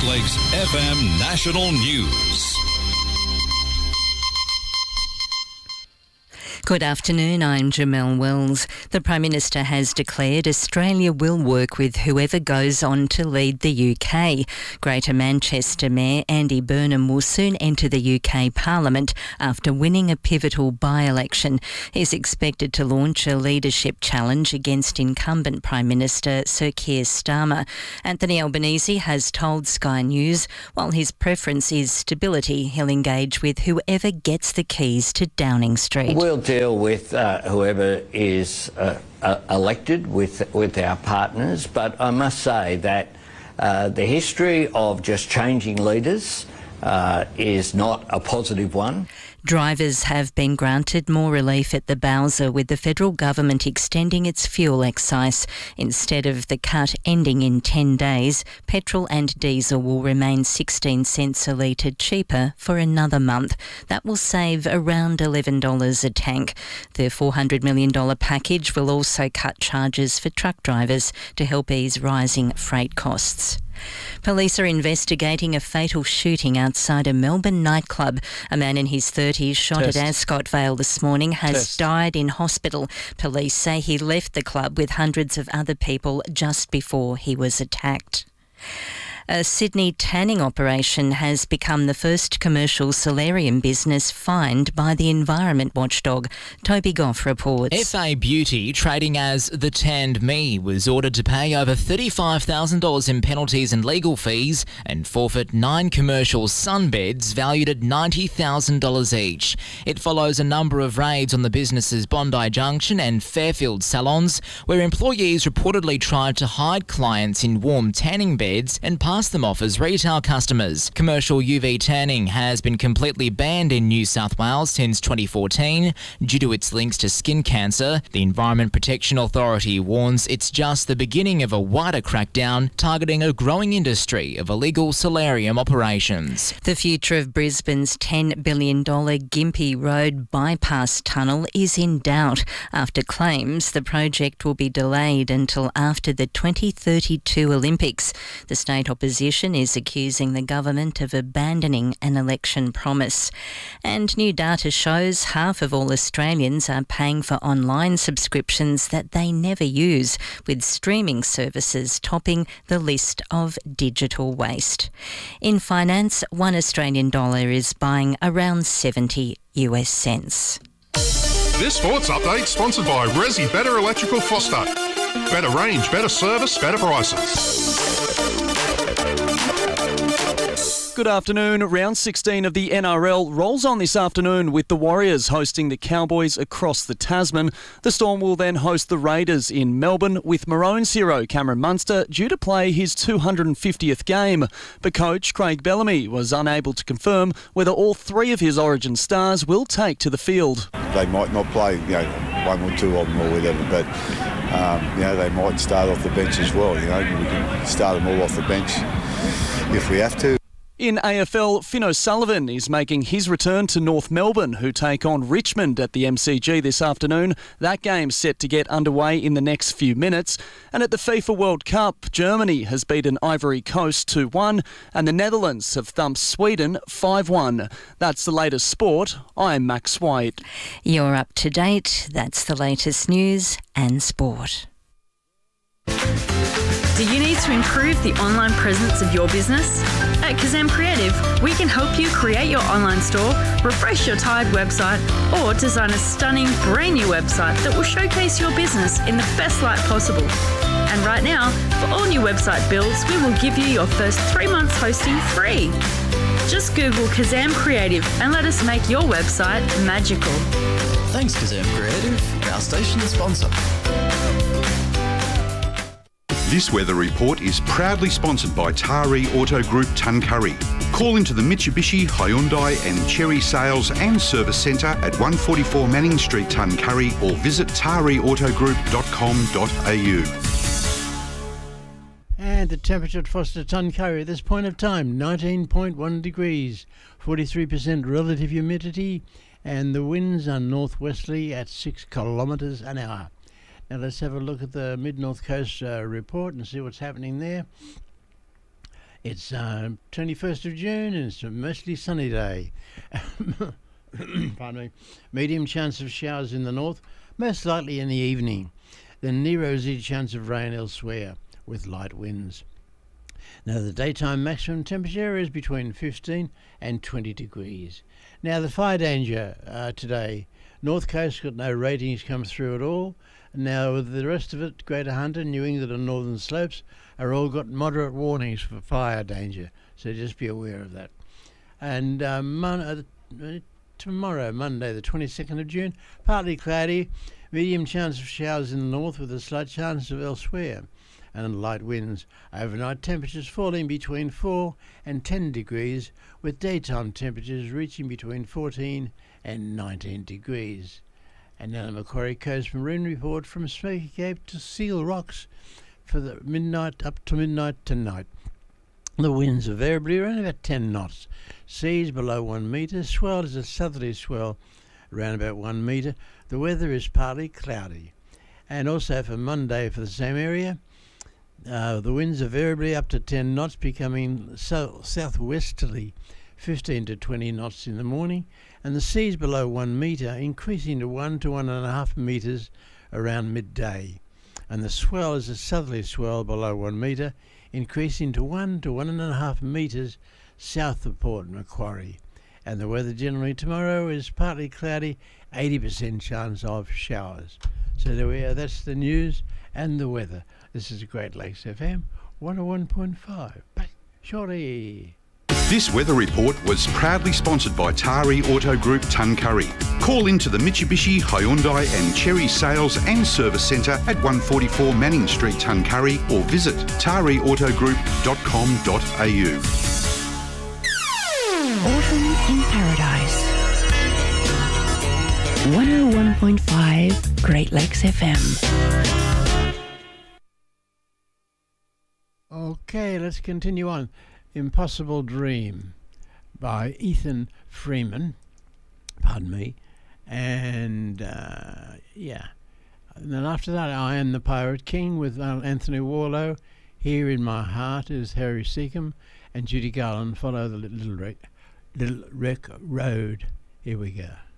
Lakes FM National News. Good afternoon, I'm Jamelle Wells. The Prime Minister has declared Australia will work with whoever goes on to lead the UK. Greater Manchester Mayor Andy Burnham will soon enter the UK Parliament after winning a pivotal by-election. He's expected to launch a leadership challenge against incumbent Prime Minister Sir Keir Starmer. Anthony Albanese has told Sky News while his preference is stability, he'll engage with whoever gets the keys to Downing Street. We'll deal with whoever is elected with our partners, but I must say that the history of just changing leaders is not a positive one. Drivers have been granted more relief at the Bowser, with the federal government extending its fuel excise. Instead of the cut ending in 10 days, petrol and diesel will remain 16 cents a litre cheaper for another month. That will save around $11 a tank. The $400 million package will also cut charges for truck drivers to help ease rising freight costs. Police are investigating a fatal shooting outside a Melbourne nightclub. A man in his 30s shot at Ascot Vale this morning has died in hospital. Police say he left the club with hundreds of other people just before he was attacked. A Sydney tanning operation has become the first commercial solarium business fined by the environment watchdog. Toby Goff reports. FA Beauty, trading as The Tanned Me, was ordered to pay over $35,000 in penalties and legal fees and forfeit 9 commercial sunbeds valued at $90,000 each. It follows a number of raids on the business's Bondi Junction and Fairfield salons, where employees reportedly tried to hide clients in warm tanning beds and pass them off as retail customers. Commercial UV tanning has been completely banned in New South Wales since 2014 due to its links to skin cancer. The Environment Protection Authority warns it's just the beginning of a wider crackdown targeting a growing industry of illegal solarium operations. The future of Brisbane's $10 billion Gympie Road bypass tunnel is in doubt after claims the project will be delayed until after the 2032 Olympics. The state opposition is accusing the government of abandoning an election promise. And new data shows half of all Australians are paying for online subscriptions that they never use, with streaming services topping the list of digital waste. In finance, $1 Australian dollar is buying around 70 US cents. This sports update sponsored by Resi Better Electrical Foster. Better range, better service, better prices. Good afternoon. Round 16 of the NRL rolls on this afternoon with the Warriors hosting the Cowboys across the Tasman. The Storm will then host the Raiders in Melbourne, with Maroons hero Cameron Munster due to play his 250th game. But coach Craig Bellamy was unable to confirm whether all 3 of his Origin stars will take to the field. They might not play, 1 or 2 of them or whatever, but they might start off the bench as well. We can start them all off the bench if we have to. In AFL, Finn O'Sullivan is making his return to North Melbourne, who take on Richmond at the MCG this afternoon. That game's set to get underway in the next few minutes. And at the FIFA World Cup, Germany has beaten Ivory Coast 2-1 and the Netherlands have thumped Sweden 5-1. That's the latest sport. I'm Max White. You're up to date. That's the latest news and sport. Do you need to improve the online presence of your business? At Kazam Creative, we can help you create your online store, refresh your tired website, or design a stunning brand new website that will showcase your business in the best light possible. And right now, for all new website builds, we will give you your first 3 months hosting free. Just Google Kazam Creative and let us make your website magical. Thanks, Kazam Creative, our station sponsor. This weather report is proudly sponsored by Taree Auto Group Tuncurry. Call into the Mitsubishi, Hyundai and Chery Sales and Service Centre at 144 Manning Street, Tuncurry, or visit tareeautogroup.com.au. And the temperature at Foster Tuncurry at this point of time, 19.1 degrees, 43% relative humidity, and the winds are northwesterly at 6 kilometres an hour. Now let's have a look at the Mid-North Coast report and see what's happening there. It's 21st of June and it's a mostly sunny day. Pardon me. Medium chance of showers in the north, most likely in the evening. Then near rosy chance of rain elsewhere with light winds. Now the daytime maximum temperature is between 15 and 20 degrees. Now the fire danger today. North Coast got no ratings come through at all. Now the rest of it, Greater Hunter, New England and Northern Slopes, are all got moderate warnings for fire danger. So just be aware of that. And tomorrow, Monday the 22nd of June, partly cloudy, medium chance of showers in the north with a slight chance of elsewhere, and light winds. Overnight temperatures falling between 4 and 10 degrees, with daytime temperatures reaching between 14 and 19 degrees. And now the Macquarie Coast Marine Report from Smoky Cape to Seal Rocks for the midnight up to midnight tonight. The winds are variably around about 10 knots. Seas below 1 metre. Swell is a southerly swell around about 1 metre. The weather is partly cloudy. And also for Monday for the same area, the winds are variably up to 10 knots, becoming southwesterly 15 to 20 knots in the morning, and the seas below 1 metre increasing to 1 to 1.5 metres around midday. And the swell is a southerly swell below 1 metre, increasing to 1 to 1.5 metres south of Port Macquarie. And the weather generally tomorrow is partly cloudy, 80% chance of showers. So there we are, that's the news and the weather. This is Great Lakes FM 101.5. Back shortly. This weather report was proudly sponsored by Tari Auto Group Tuncurry. Call into the Mitsubishi, Hyundai and Cherry Sales and Service Centre at 144 Manning Street, Tuncurry, or visit tariautogroup.com.au. Autumn in Paradise. 101.5 Great Lakes FM. Okay, let's continue on. Impossible Dream by Ethan Freeman, pardon me, and yeah. And then after that, I Am the Pirate King with Anthony Warlow. Here in My Heart is Harry Seacombe and Judy Garland. Follow the Little Wreck Road. Here we go.